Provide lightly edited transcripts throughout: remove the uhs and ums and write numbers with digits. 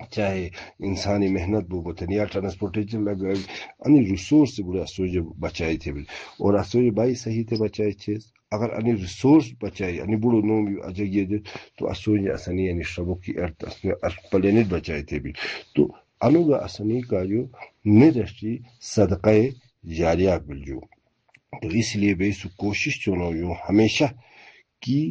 چاہے انسانی محنت بو بتن یا ٹرانسپورٹیشن لگ انی ریسورس بڑے اسوجے بچائی تھے اور اسوجے بائی صحیح تھے بچائی چیز اگر انی ریسورس بچائی انی بڑو نوم اجگی تو اسوجے اسنی یعنی شبو کی ارت پلینٹ بچائی تھے بھی تو انوگا اسنی کا جو ندشتی صدقہ جاریہ بلجو تو اس لیے بے سو کوشش چونو جو ہمیشہ کی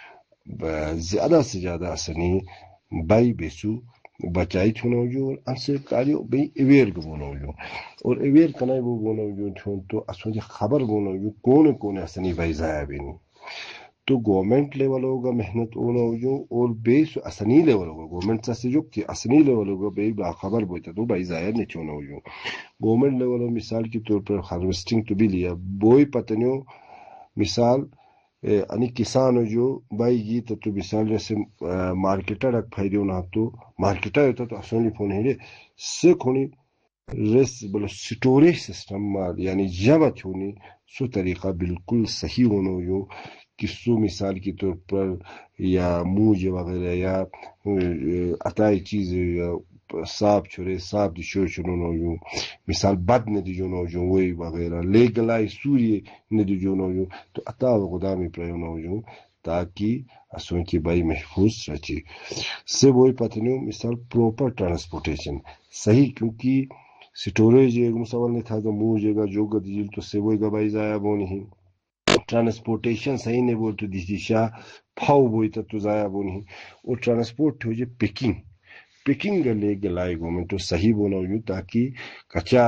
زیادہ سے زیادہ اسنی بائی بیسو بچائی چھونو جو ان سے کاریو بے اویئر گونو جو اور اویئر کنائی وہ گونو جو چھون تو اسوں خبر گونو جو کون اسنی بائی ضائع بینی تو گورنمنٹ لیول ہوگا محنت ہونا جو اور بیس اسنی لیول ہوگا گورنمنٹ سے جو کہ اسنی لیول ہوگا بے باخبر بوتا تو بائی ضائع نہیں چھونا جو گورنمنٹ لیول مثال کے طور پر ہارویسٹنگ تو بھی لیا بوئی پتنیو مثال انی کسان جو بائی یہ تو مثال جیسے مارکیٹر رکھ پھائی دیو نہ تو مارکیٹر ہوتا تو اسونی فون ہے سکھ ہونی ریس بولو سٹوریج سسٹم یعنی جمع ہونی سو طریقہ بالکل صحیح ہونا جو کسو مثال کے طور پر یا موج وغیرہ یا عطائی چیز صاف چھوڑے صاف دی شو چنو جو مثال بد ندی جو نو جو وہی وغیرہ لے گلائی سوری ندی جو نو جو تو عطا و غدامی پریو نو جو تاکہ اسوں کی بائی محفوظ رچے سے وہی پتنیو مثال پروپر ٹرانسپورٹیشن صحیح کیونکہ سٹوریج ایک مسول نہیں تھا تو موجے گا جو گدیل تو سے وہی گا بائی ضائع بو نہیں ٹرانسپورٹیشن صحیح نہیں بول تو دیشا پھاؤ بوئی تو ضائع بو نہیں اور ٹرانسپورٹ ہو جائے پیکنگ لے گلائے گورنمنٹ صحیح بونا ہو تاکہ کچا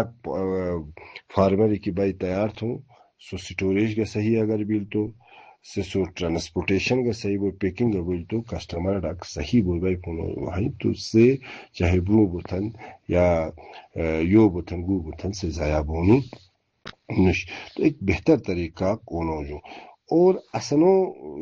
فارمر کی بائی تیار تھو سو سٹوریج کا صحیح اگر بیل تو سو ٹرانسپورٹیشن کا صحیح بول پیکنگ کا بیل تو کسٹمر ڈاک صحیح بول بائی پونا وہیں تو سے چاہے برو بتن یا یو بتن گو بتن سے ضائع بونی نش تو ایک بہتر طریقہ کونو جو اور اسنو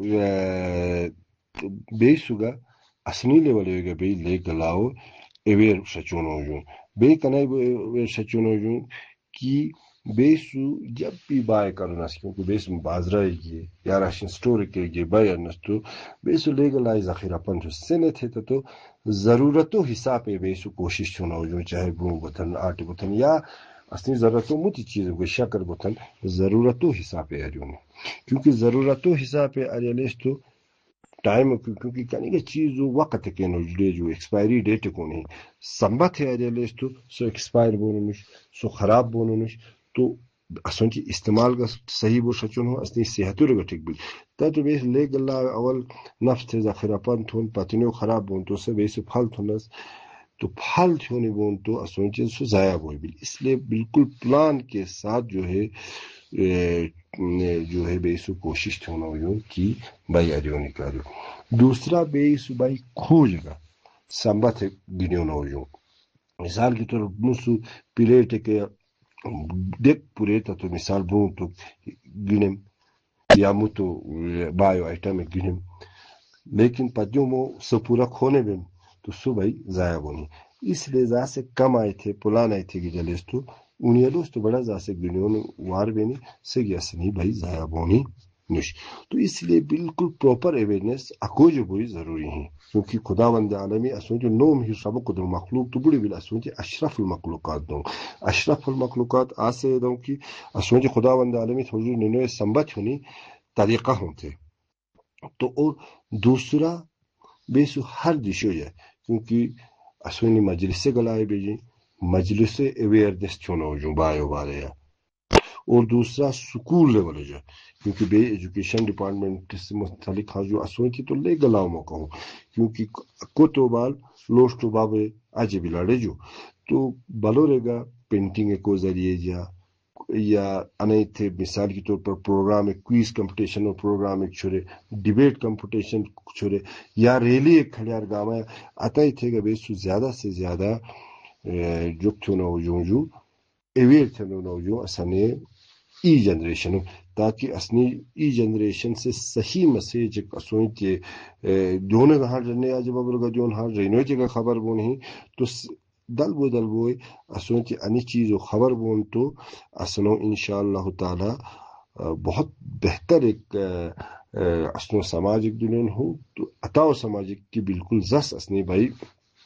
بے سگا اسنی لیول ہوگا بے لے گلاؤ اویر سچونو جو بے کنائی اویر سچونو جو کی بیسو جب بھی بائے کرنا کیونکہ بیسو بازرہ کی یا راشن سٹور کے بائے نستو بیسو لے گلائی ذخیرہ پن جو سنے تھے تو ضرورتو حساب پہ بیسو کوشش چونو جو چاہے برو بتن آٹے بتن یا اصلی ضرورتوں متی چیزوں کو شکر بتن ضرورتوں حساب پہ اریوں کیونکہ ضرورتوں حساب پہ اریلیس تو ٹائم کیونکہ کہنے کہ چیز وقت کے نجلے جو ایکسپائری ڈیٹ کو نہیں سمبت ہے اریلیس تو سو ایکسپائر بونو سو خراب بونو تو اصل کی استعمال کا صحیح وہ سچون ہو اصلی صحت کا ٹھیک بھی تو بیس لے گلا اول نفس تھے ذخیرہ پن تھون پتنیوں خراب بون تو سے بیس پھل تھونس تو پھل تھونی بون تو اصل چیز سے ضائع ہوئی بھی اس لیے بالکل پلان کے ساتھ جو ہے بیسو کوشش تھونا ہو کہ بائی اریو نکالو دوسرا بیسو بائی کھوج گا سمبت گنیو نو جو مثال کی طور مسو پلیٹ کے دیکھ پورے تو مثال بون تو گنم یا مو تو بایو آئٹم گنم لیکن پجوں مو سپورا کھونے بیم تو سو بھائی ضائع بونی اس لیے ذا سے کم آئے تھے پلان آئے تھے کہ جلیس تو انہیں تو بڑا ذا سے گنیون وار بینی سے گیا سنی بھائی ضائع بونی نش تو اس لیے بالکل پروپر اویئرنیس اکو جو بوئی ضروری ہیں کیونکہ خدا وند عالمی اسوں جو نوم ہی سب کو مخلوق تو بڑی بل اسوں جو اشرف المخلوقات دوں اشرف المخلوقات آسے دوں کہ اسوں جو خدا وند عالمی تھوڑی ننوے سمبت ہونی طریقہ ہوتے تو اور دوسرا بیسو ہر دشو ہے کیونکہ اسونی مجلس سے گلائے بیجی مجلس سے اویئرنیس چونو جو بایو بارے اور دوسرا سکول لیول جو کیونکہ بے ایجوکیشن ڈپارٹمنٹ سے متعلق جو اسون کی تو لے گلاؤ موقع ہوں کیونکہ کو تو بال لوش تو بابے آج بھی لڑے جو تو بلو رہے گا پینٹنگ کو ذریعے یا انہیں تھے مثال کے طور پر پروگرام ایک کوئز کمپٹیشن اور پروگرام ایک چھوڑے ڈیبیٹ کمپٹیشن چھوڑے یا ریلی ایک کھڑیار گاما آتا ہی تھے کہ بیسو زیادہ سے زیادہ جو تھونو جو اویئر تھونو جو اسانے ای جنریشن تاکہ اسنی ای جنریشن سے صحیح میسج اسوئی کے دونوں ہاں رہنے آج بابر کا جون ہاں رہنو جگہ خبر بو نہیں تو دل بوئے اسوئی کے انی چیز و خبر بون تو اسنو انشاءاللہ تعالی بہت بہتر ایک اسنو سماجک دنیا ہو تو اتاو سماجک کی بالکل زس اسنی بھائی